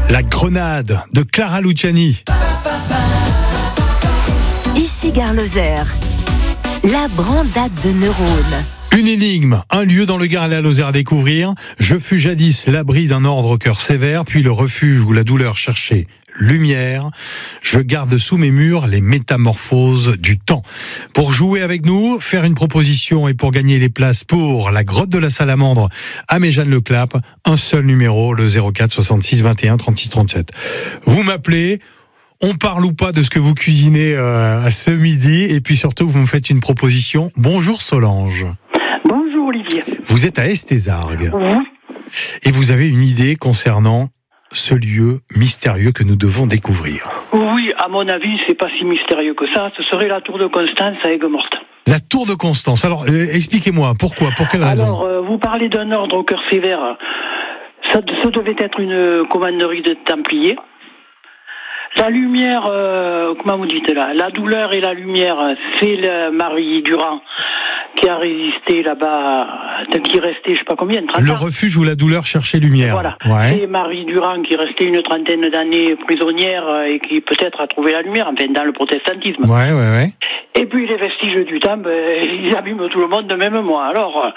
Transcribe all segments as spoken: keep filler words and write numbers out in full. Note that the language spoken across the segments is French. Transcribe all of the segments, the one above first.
La Grenade de Clara Luciani. Ici Gare Lozère, la brandade de neurones. Une énigme, un lieu dans le Gard et la Lozère à découvrir. Je fus jadis l'abri d'un ordre au cœur sévère, puis le refuge où la douleur cherchait lumière. Je garde sous mes murs les métamorphoses du temps. Pour jouer avec nous, faire une proposition et pour gagner les places pour la grotte de la Salamandre à Méjeanne-le-Clap, un seul numéro, le zéro quatre soixante-six vingt et un trente-six trente-sept. Vous m'appelez. On parle ou pas de ce que vous cuisinez euh, à ce midi, et puis surtout vous me faites une proposition. Bonjour Solange. Bonjour Olivier. Vous êtes à Estézargues. Oui. Et vous avez une idée concernant ce lieu mystérieux que nous devons découvrir. Oui, à mon avis, c'est pas si mystérieux que ça. Ce serait la tour de Constance à Aigues-Mortes. La tour de Constance. Alors, euh, expliquez-moi, pourquoi, pour quelle raison? Alors, euh, vous parlez d'un ordre au cœur sévère. Ça, ça devait être une commanderie de Templiers. La lumière, euh, comment vous dites là, la douleur et la lumière, c'est le Marie Durand qui a résisté là-bas, qui est resté, je sais pas combien, trente ans. Le refuge où la douleur cherchait lumière. Voilà. Ouais. C'est Marie Durand qui est restée une trentaine d'années prisonnière et qui peut-être a trouvé la lumière, enfin dans le protestantisme. Ouais, ouais, ouais. Et puis les vestiges du temps, ben, ils abîment tout le monde, même moi. Alors,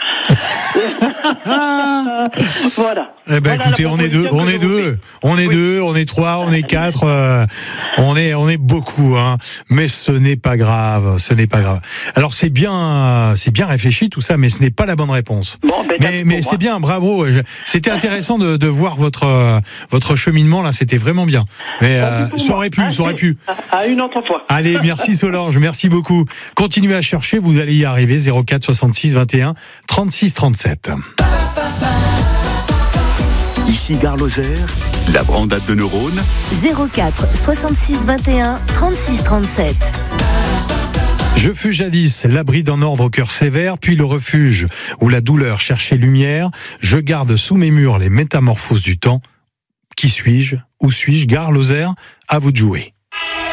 voilà. Eh ben, voilà écoutez, on est deux, on est deux, on est Oui. deux, on est trois, on est quatre, euh, on est, on est beaucoup, hein. Mais ce n'est pas grave, ce n'est pas grave. Alors c'est bien, c'est bien réfléchi tout ça, mais ce n'est pas la bonne réponse. Bon, ben, Mais, mais c'est bien, bravo. Je- C'était intéressant de, de voir votre, euh, votre cheminement là, c'était vraiment bien. Mais euh, ça aurait pu, ça aurait pu. À une autre fois. Allez, merci Solange, merci beaucoup. Continuez à chercher, vous allez y arriver. zéro quatre soixante-six vingt et un trente-six trente-sept. Ici Gare Lozère, la brandade de neurones. zéro quatre soixante-six vingt et un trente-six trente-sept. Je fus jadis l'abri d'un ordre au cœur sévère, puis le refuge où la douleur cherchait lumière. Je garde sous mes murs les métamorphoses du temps. Qui suis-je? Où suis-je? Gare Lozère, à vous de jouer.